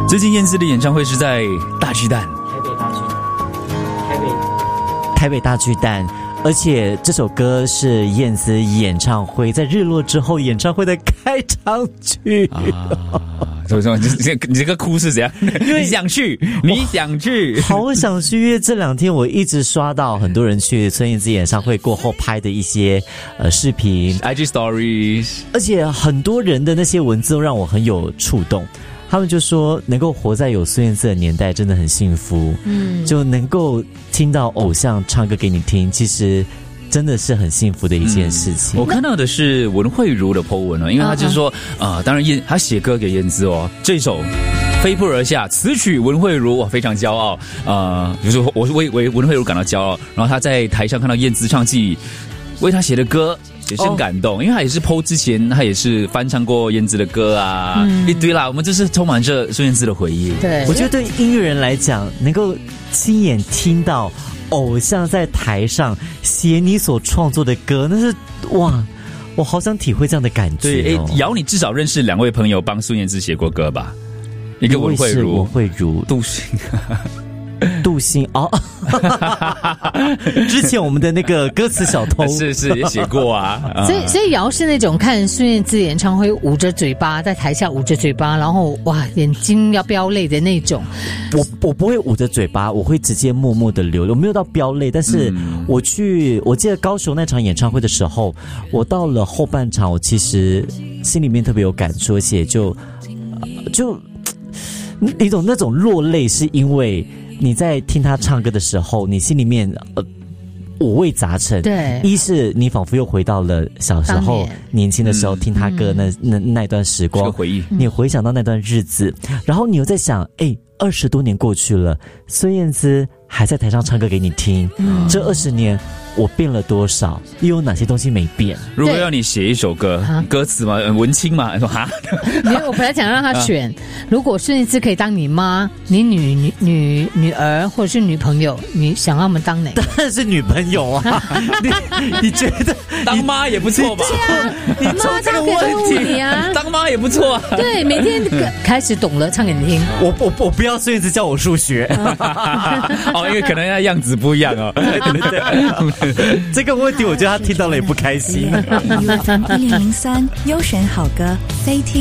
最近燕姿的演唱会是在大巨蛋， 台北大巨蛋，而且这首歌是燕姿演唱会在日落之后演唱会的开场曲。 你这个哭是怎样？你想去， 好想去，因为这2天我一直刷到很多人去孙燕姿演唱会过后拍的一些视频 IG Stories， 而且很多人的那些文字都让我很有触动。他们就说能够活在有孙燕姿的年代真的很幸福，就能够听到偶像唱歌给你听，其实真的是很幸福的一件事情。 我看到的是文慧茹的 po 文，因为他就是说当然他写歌给燕姿哦，这首飞扑而下，词曲文慧茹，我非常骄傲，就是我为文慧茹感到骄傲。然后他在台上看到燕姿唱自己为他写的歌，也是很感动，因为他也是 po 之前他也是翻唱过燕姿的歌啊，一堆啦，我们就是充满着孙燕姿的回忆。 对，我觉得对音乐人来讲，能够亲眼听到偶像在台上写你所创作的歌，那是哇，我好想体会这样的感觉。 对，瑶，你至少认识2位朋友帮孙燕姿写过歌吧？一个文慧茹，杜欣哦，之前我们的那个歌词小偷是也写过啊。 所以瑶是那种看孙燕姿演唱会捂着嘴巴，在台下捂着嘴巴，然后哇眼睛要飙泪的那种。 我不会捂着嘴巴，我会直接默默的流，我没有到飙泪。但是我记得高雄那场演唱会的时候，我到了后半场，我其实心里面特别有感触，而且就那种落泪，是因为你在听他唱歌的时候，你心里面五味杂陈。 对， 一是你仿佛又回到了小时候年轻的时候听他歌那段时光， 是个回忆。 你回想到那段日子，然后你又在想，20多年过去了，孙燕姿还在台上唱歌给你听，这20年我变了多少，又有哪些东西没变？ 如果要你写一首歌，歌词嘛，文青嘛，你说哈？ 没有，我本来想让他选，如果孙燕姿可以当你妈、你女儿或者是女朋友，你想让他们当哪个？ 当然是女朋友啊！你觉得当妈也不错吧？ 你妈这个问题啊， 当妈也不错啊。 对，每天开始懂了，唱给你听。 我不要孙燕姿教我数学因为可能他样子不一样哦。 这个问题我觉得他听到了也不开心。 FM 1003优选好歌，非听。